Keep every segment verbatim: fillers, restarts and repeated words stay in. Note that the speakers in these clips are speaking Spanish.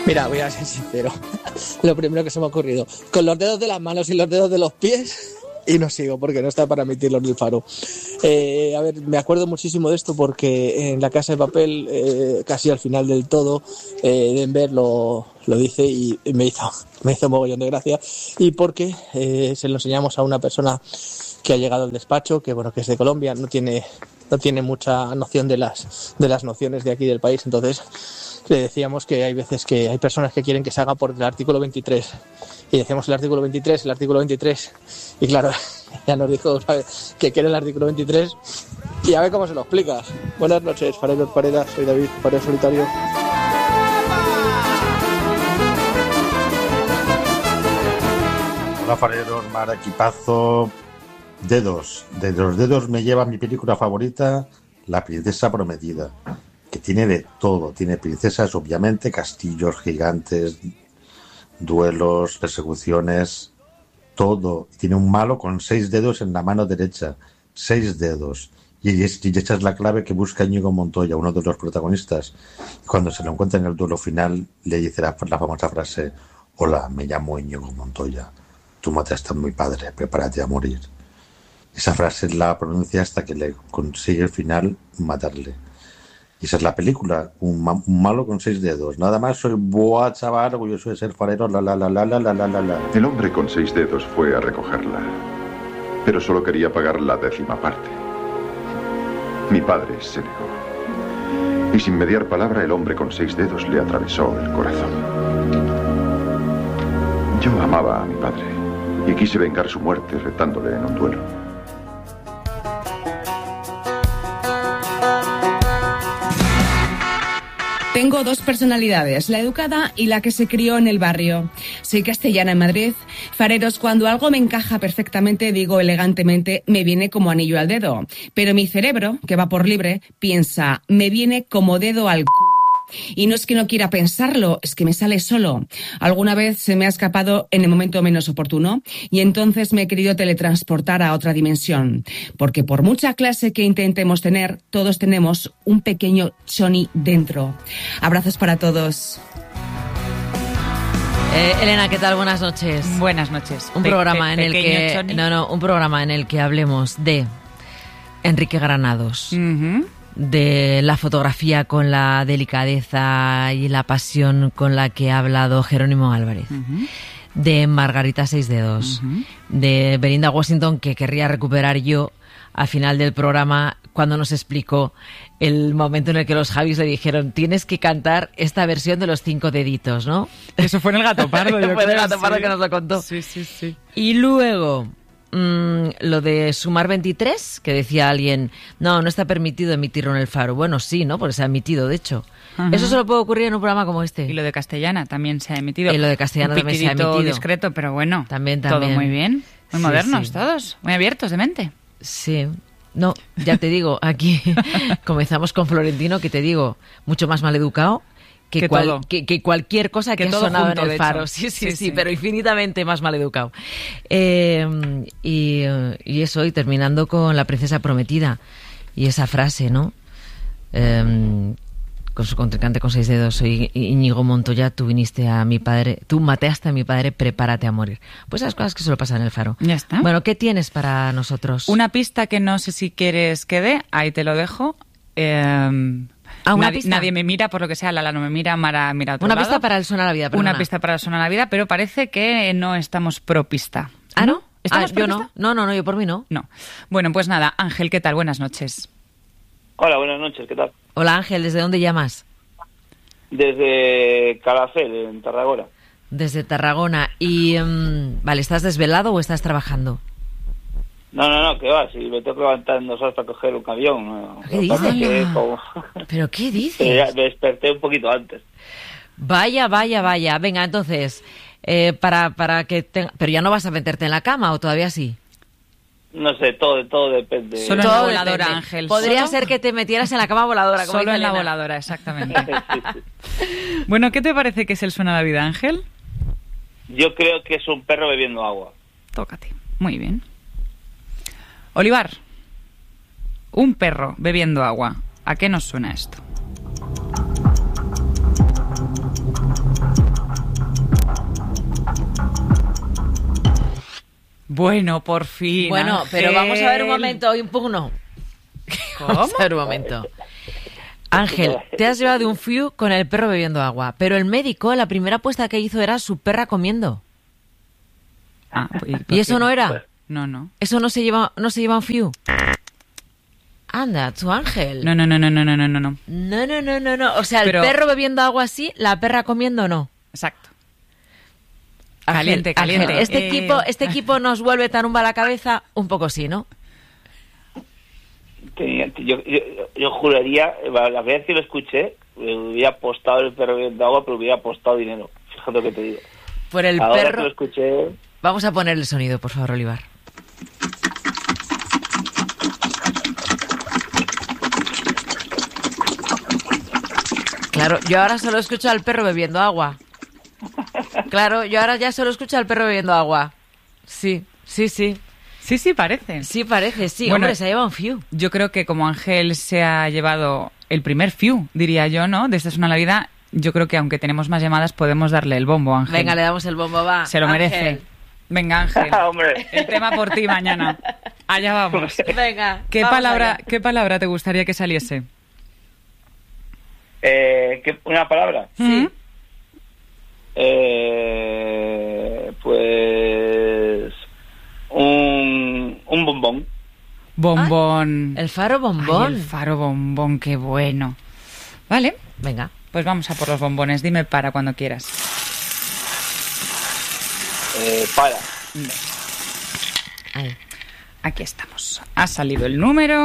Mira, voy a ser sincero. Lo primero que se me ha ocurrido, con los dedos de las manos y los dedos de los pies, y no sigo porque no está para emitirlo en el Faro. Eh, a ver, me acuerdo muchísimo de esto porque en La Casa de Papel, eh, casi al final del todo, eh, Denver lo, lo dice y me hizo, me hizo mogollón de gracia. Y porque eh, se lo enseñamos a una persona que ha llegado al despacho, que bueno, que es de Colombia, no tiene, no tiene mucha noción de las, de las nociones de aquí del país, entonces le decíamos que hay veces que hay personas que quieren que se haga por el artículo veintitrés y decíamos el artículo veintitrés, el artículo veintitrés y claro, ya nos dijo, ¿sabes?, que quiere el artículo veintitrés y a ver cómo se lo explicas. Buenas noches, fareros, fareras, soy David, farero solitario. Hola fareros, mar, equipazo, dedos, de los dedos me lleva mi película favorita, La Princesa Prometida, que tiene de todo, tiene princesas obviamente, castillos gigantes, duelos, persecuciones, todo. Tiene un malo con seis dedos en la mano derecha, seis dedos. Y, es, y esa es la clave que busca Íñigo Montoya, uno de los protagonistas. Cuando se lo encuentra en el duelo final, le dice la, la famosa frase: hola, me llamo Íñigo Montoya, tú mataste a mi padre, prepárate a morir. Esa frase la pronuncia hasta que le consigue al final matarle. Y esa es la película, un, ma- un malo con seis dedos. Nada más, soy boa chaval, orgulloso de ser farero, la la la la la la la la la. El hombre con seis dedos fue a recogerla, pero solo quería pagar la décima parte. Mi padre se negó. Y sin mediar palabra, el hombre con seis dedos le atravesó el corazón. Yo amaba a mi padre y quise vengar su muerte retándole en un duelo. Tengo dos personalidades, la educada y la que se crió en el barrio. Soy castellana en Madrid. Fareros, cuando algo me encaja perfectamente, digo elegantemente, me viene como anillo al dedo. Pero mi cerebro, que va por libre, piensa, me viene como dedo al c***. Y no es que no quiera pensarlo, es que me sale solo. Alguna vez se me ha escapado en el momento menos oportuno y entonces me he querido teletransportar a otra dimensión. Porque por mucha clase que intentemos tener, todos tenemos un pequeño Choni dentro. Abrazos para todos. Eh, Elena, ¿qué tal? Buenas noches. Buenas noches. Un Pe- programa pe- en el que Choni. no, no, un programa en el que hablemos de Enrique Granados. Uh-huh. De la fotografía con la delicadeza y la pasión con la que ha hablado Jerónimo Álvarez, Uh-huh. de Margarita Seis Dedos, Uh-huh. de Belinda Washington, que querría recuperar yo al final del programa cuando nos explicó el momento en el que los Javis le dijeron tienes que cantar esta versión de los cinco deditos, ¿no? Eso fue en el Gato Pardo. yo Fue en el creo, Gato Pardo sí. que nos lo contó. Sí, sí, sí. Y luego, mmm, lo de sumar veintitrés, que decía alguien, no, no está permitido emitirlo en el Faro. Bueno, sí, ¿no? Porque se ha emitido, de hecho. Ajá. Eso solo puede ocurrir en un programa como este. Y lo de castellana también se ha emitido. Y lo de castellana Un también se ha pitidito emitido. discreto, pero bueno. También, también. Todo muy bien. Muy Sí, modernos sí. todos. Muy abiertos de mente. Sí. No, ya te digo, aquí comenzamos con Florentino, que te digo, mucho más maleducado que, Que cual- todo. que, que cualquier cosa que, Que ha todo sonado junto, en de el hecho. Faro. Sí, sí, sí, Sí, sí. pero infinitamente más maleducado. Eh, y, eh, y eso, y terminando con La Princesa Prometida. Y esa frase, ¿no? Eh, con su contrincante con seis dedos, soy Íñigo Montoya, tú viniste a mi padre, tú mataste a mi padre, prepárate a morir. Pues esas cosas que solo pasan en el Faro. Ya está. Bueno, ¿qué tienes para nosotros? Una pista que no sé si quieres que dé, ahí te lo dejo. Eh, Ah, una nadie, pista. nadie me mira, por lo que sea, Lala no me mira, Mara mira a otro Una lado. pista para el Suena la Vida, perdona. Una pista para el Suena la Vida, pero parece que no estamos pro pista. ¿Ah, no? ¿Estamos Ah, pro yo pista? no. No, no, no, yo por mí no. No. Bueno, pues nada, Ángel, ¿qué tal? Buenas noches. Hola, buenas noches, ¿qué tal? Hola Ángel, ¿desde dónde llamas? Desde Calafell, en Tarragona. Desde Tarragona. Y, mm, vale, ¿estás desvelado o estás trabajando? No, no, no, que va, si me tengo que levantar en dos horas para coger un avión. No, ¿Qué Lo que pasa es dices? que como- ¿Pero qué que ya dices? me desperté un poquito antes. Vaya, vaya, vaya. Venga, entonces, eh, para, para que te... Pero ya no vas a meterte en la cama, ¿o todavía sí? No sé, todo, todo depende. Solo en la voladora, depende. Ángel. Podría ¿Solo? ser que te metieras en la cama voladora. Como Solo dice en la Elena. voladora, exactamente. Sí, sí. Bueno, ¿qué te parece que es el Suena la Vida, Ángel? Yo creo que es un perro bebiendo agua. Tócate. Muy bien. Olivar, un perro bebiendo agua. ¿A qué nos suena esto? Bueno, por fin. Bueno, Ángel. pero vamos a ver un momento, impugno. Vamos a ver un momento. Ángel, te has llevado de un fiu con el perro bebiendo agua, pero el médico, la primera apuesta que hizo era su perra comiendo. Ah, ¿y, ¿Y eso no era? No, no. ¿Eso no se lleva, no se lleva un fiu? Anda, tu Ángel. No, no, no, no, no, no, no, no. No, no, no, no, no. O sea, Pero- el perro bebiendo agua sí, la perra comiendo no. Exacto. Ángel, Caliente, caliente. Ángel, este Eh. equipo, este equipo nos vuelve tarumba a la cabeza, un poco sí, ¿no? Tenía- yo, yo, yo juraría, la vez que lo escuché, le hubiera apostado el perro bebiendo agua, pero hubiera apostado dinero. Fíjate lo que te digo. Por el Ahora que perro. lo escuché, Vamos a poner el sonido, por favor, Olivar. Claro, yo ahora solo escucho al perro bebiendo agua. Claro, yo ahora ya solo escucho al perro bebiendo agua. Sí, sí, sí. Sí, sí, parece. Sí parece, sí. Bueno, Hombre, se ha llevado un fiu. Yo creo que como Ángel se ha llevado el primer fiu, diría yo, ¿no? De Esta es una Navidad, yo creo que aunque tenemos más llamadas podemos darle el bombo, Ángel. Venga, le damos el bombo, va. Se lo Ángel. merece. Venga, Ángel. hombre, El tema por ti mañana. Allá vamos. Venga. ¿Qué vamos palabra, allá. ¿Qué palabra te gustaría que saliese? eh, ¿qué- una palabra. Sí. Eh, pues un, un bombón. Bombón. El faro bombón. Ay, el faro bombón, qué bueno. Vale, Venga. pues vamos a por los bombones. Dime para cuando quieras. Eh, para. Ahí. Aquí estamos. Ha salido el número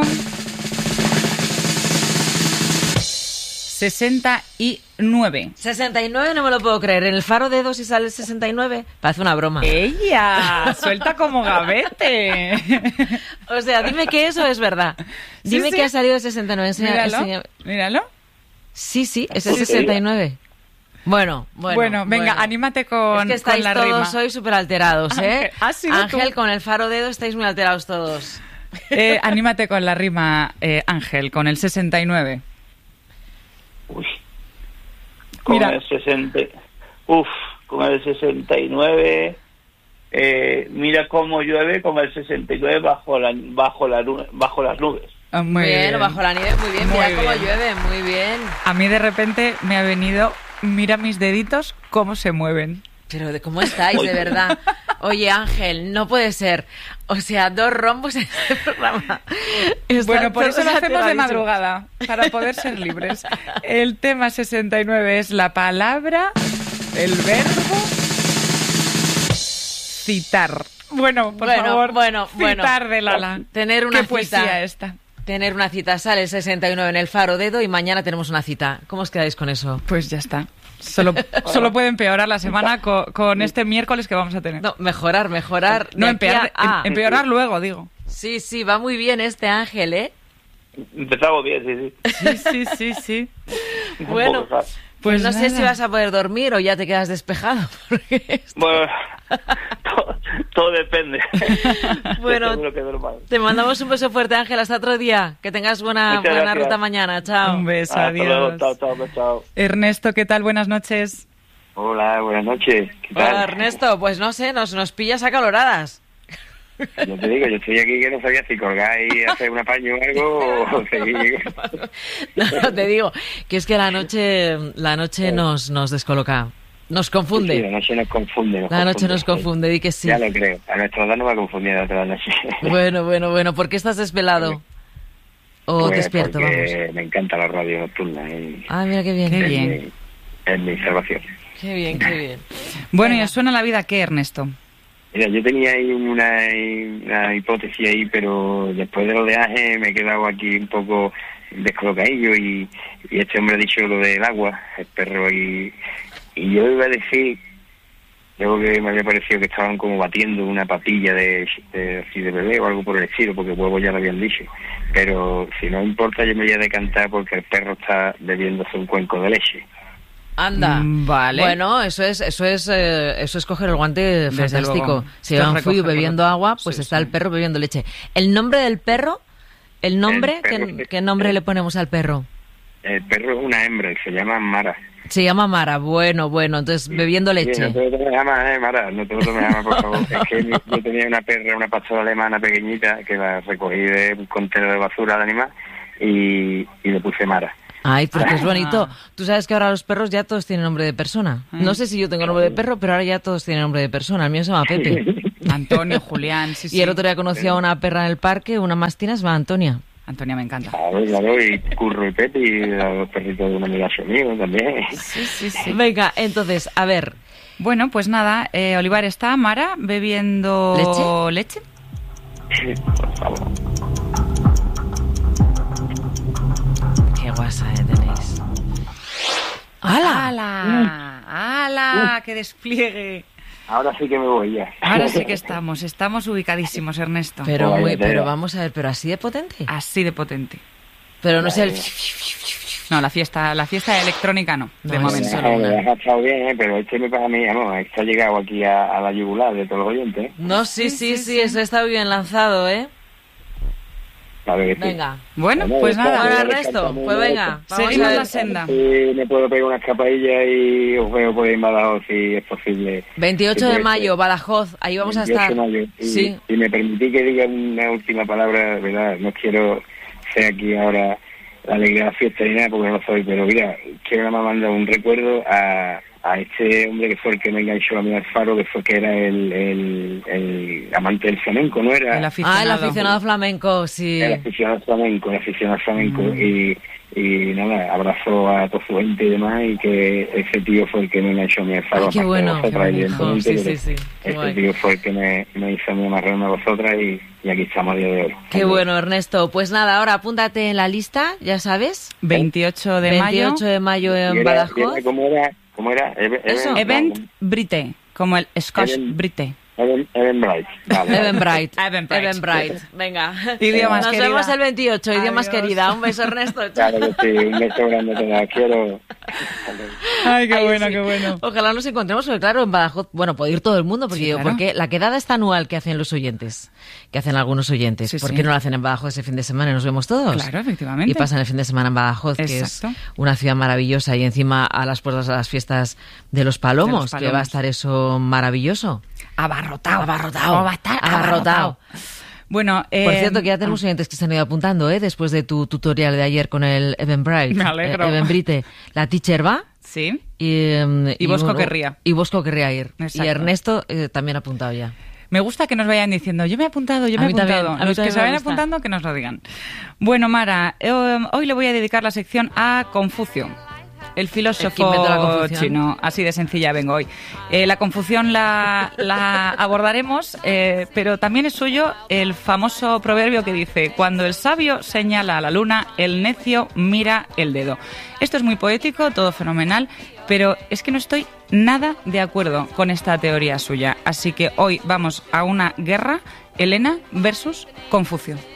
sesenta y nueve. sesenta y nueve, no me lo puedo creer. En el faro de dos y sale el sesenta y nueve. Parece una broma. ¡Ella! Suelta como gavete. O sea, dime que eso es verdad. Sí, Dime sí. que ha salido el sesenta y nueve. Enseña- Míralo. enseña- Míralo. Sí, sí, es el Sí. sesenta y nueve. Bueno, bueno. Bueno, venga, bueno. anímate con, Es que estáis con la todos rima. hoy súper alterados, ¿eh? Ángel, has sido Ángel, tú. con el faro dedo estáis muy alterados todos. Eh, anímate con la rima, eh, Ángel, con el sesenta y nueve. Uy. Con Mira. el sesenta. Uf, con el sesenta y nueve. Eh, mira cómo llueve con el sesenta y nueve bajo la bajo la nu- bajo las nubes. Ah, muy bien, bien. bajo la nieve, muy bien. Muy Mira cómo bien. llueve, muy bien. A mí de repente me ha venido, mira mis deditos cómo se mueven. Pero de cómo estáis, de verdad. Oye, Ángel, no puede ser. O sea, dos rombos en este programa. Están Bueno, por todos eso lo hacemos de aterradísimos. madrugada, para poder ser libres. El tema sesenta y nueve es la palabra, el verbo, citar. Bueno, por Bueno, favor, bueno, bueno. citar de Lala. Tener una Qué poesía cita. esta. Tener una cita. Sale el sesenta y nueve en el faro dedo y mañana tenemos una cita. ¿Cómo os quedáis con eso? Pues ya está. Solo, solo puede empeorar la semana co- con, este miércoles que vamos a tener. No, mejorar, mejorar. No, de aquí empeorar, a- em- empeorar luego, digo. Sí, sí, va muy bien este Ángel, ¿eh? Empezamos bien, sí, sí. Sí, sí, sí, sí. Un Bueno, poco, ¿sabes? Pues no sé nada. si vas a poder dormir o ya te quedas despejado. Porque esto- Bueno, todo, todo depende. Bueno, Seguro que es normal. te mandamos un beso fuerte, Ángel. Hasta otro día. Que tengas buena, Muchas buena gracias. ruta mañana. Chao. Un beso, Hasta luego, adiós. chao, chao, chao. Ernesto, ¿qué tal? Buenas noches. Hola, buenas noches. ¿Qué tal? Hola, Ernesto. Pues no sé, nos, nos pillas acaloradas. Yo te digo, yo estoy aquí que no sabía si colgar y hacer un apaño o algo o seguir. No, te digo que es que la noche, la noche nos, nos descoloca. Nos Sí, confunde. la noche nos confunde. Nos La noche confunde, nos sí. confunde, di que sí. Ya lo creo. A nuestra edad no va a confundir a otra noche. Bueno, bueno, bueno. ¿Por qué estás desvelado? O Pues despierto, porque vamos. me encanta la radio nocturna y Ah, mira qué bien. Qué es bien. mi- es mi salvación. Qué bien, qué bien. Bueno, ¿y Venga. os suena la vida qué, Ernesto? Mira, yo tenía ahí una, una hipótesis ahí, pero después del oleaje me he quedado aquí un poco descolocadillo y, y este hombre ha dicho lo del agua, el perro, y, y yo iba a decir, luego que me había parecido que estaban como batiendo una papilla de, de, así de bebé o algo por el estilo, porque huevo ya lo habían dicho, pero si no importa yo me voy a decantar porque el perro está bebiéndose un cuenco de leche. Anda. Mm, vale. Bueno, eso es, eso es, eh, eso es coger el guante Desde fantástico. luego. Si Esto es van fui recogerlo. bebiendo agua, pues Sí, está sí. el perro bebiendo leche. El nombre del perro, el nombre, El perro ¿qué, es- qué nombre el- le ponemos al perro? El perro es una hembra y se llama Mara. Se llama Mara, bueno, bueno, entonces bebiendo leche. Sí, no te lo tomes a más, eh, Mara, no te lo tomes a más, por favor. Es que yo tenía una perra, una pastora alemana pequeñita, que la recogí de un contenedor de basura de animal y, y le puse Mara. Ay, porque es bonito. Tú sabes que ahora los perros ya todos tienen nombre de persona. No sé si yo tengo nombre de perro, pero ahora ya todos tienen nombre de persona. El mío se llama Pepe. Antonio, Julián, sí, sí. Y el otro día conocí a una perra en el parque, una mastina, se llama Antonia. Antonia me encanta. Claro, claro, y Curro y Pepe, y los perritos de un amigazo mío también. Sí, sí, sí. Venga, entonces, a ver. Bueno, pues nada, eh, Olivar está, Mara, bebiendo leche. leche. Por favor. Qué guasa eh, tenéis. ¡Hala! ¡Hala! ¡Hala! ¡Qué despliegue! Ahora sí que me voy ya. Ahora sí que estamos, estamos ubicadísimos, Ernesto. Pero, Vaya, muy, vaya. pero vamos a ver, ¿pero así de potente? Así de potente. Pero no es el... No, la fiesta, la fiesta electrónica no, de No, momento. sí, Me me has estado bien, ¿eh? Pero este me pasa a mí, no, este ha llegado aquí a, a la yugular de todos los oyentes. ¿eh? No, sí, sí, sí, eso está bien lanzado, ¿eh? A ver, sí. Venga. Bueno, Bueno, pues está nada. Bueno, bien. Ernesto, pues venga. Vamos Seguimos a ver. la senda. Sí, me puedo pegar una escapadilla y os veo por ahí en Badajoz si es posible. veintiocho Sí, de puede mayo, ser. Badajoz, ahí vamos a veintiocho estar. de mayo. Y, Sí. y me permití que diga una última palabra, ¿verdad? No quiero ser aquí ahora la alegría de la fiesta ni nada porque no lo soy, pero mira, quiero nada más mandar un recuerdo a, a este hombre que fue el que me enganchó a mí al faro, que fue que era el, el, el amante del flamenco, ¿no era? El aficionado. Ah, el aficionado flamenco, sí. El aficionado al flamenco, el aficionado al flamenco, Mm. y, y nada, abrazó a toda su gente y demás, y que ese tío fue el que me enganchó a mí al faro. Ay, qué aparte de bueno, vosotras, qué bueno. evidentemente, Sí, sí, pero sí, qué ese guay. tío fue el que me, me hizo a mí amarrarme a vosotras, y, y aquí estamos a día de hoy. Qué bueno, Ernesto. Pues nada, ahora apúntate en la lista, ya sabes. veintiocho de mayo. veintiocho de mayo Y en era- Badajoz. y era ¿Cómo era? ¿Cómo era? Eve- Eso. Even- Event no, Brite, como el Scotch Even- Brite. Even- Eventbrite. Vale. Eventbrite. Eventbrite. Eventbrite. Venga. Idiomas, Nos querida. vemos el veintiocho, idiomas Adiós. querida. Un beso, Ernesto. Claro que sí, un beso grande, te la quiero. Ay, qué Ay, bueno, sí. qué bueno. Ojalá nos encontremos, porque claro, en Badajoz, bueno, puede ir todo el mundo, porque, Sí, digo, claro. porque la quedada está anual que hacen los oyentes, que hacen algunos oyentes. Sí, ¿Por sí. qué no la hacen en Badajoz ese fin de semana y nos vemos todos? Claro, efectivamente. Y pasan el fin de semana en Badajoz, que Exacto. es una ciudad maravillosa, y encima a las puertas de las fiestas de los Palomos, De los que Palomos. va a estar eso maravilloso. Abarrotado. Abarrotado. Oh, va a estar Abarrotado. abarrotado. Bueno, eh, Por cierto, que ya tenemos oyentes que se han ido apuntando, ¿eh? Después de tu tutorial de ayer con el Eventbrite. Me alegro. eh, Eventbrite. La teacher va. Sí. Y, em, Y Bosco uno- querría. Y Bosco querría ir. Exacto. Y Ernesto eh, también ha apuntado ya. Me gusta que nos vayan diciendo, yo me he apuntado, yo A me he mí también, apuntado. a mí Los que también se me vayan gusta. apuntando, que nos lo digan. Bueno, Mara, eh, hoy le voy a dedicar la sección a Confucio. El El que inventó la filósofo confusión. chino, así de sencilla vengo hoy. Eh, la confusión la, la abordaremos, eh, pero también es suyo el famoso proverbio que dice: cuando el sabio señala a la luna, el necio mira el dedo. Esto es muy poético, todo fenomenal, pero es que no estoy nada de acuerdo con esta teoría suya. Así que hoy vamos a una guerra, Helena versus Confucio.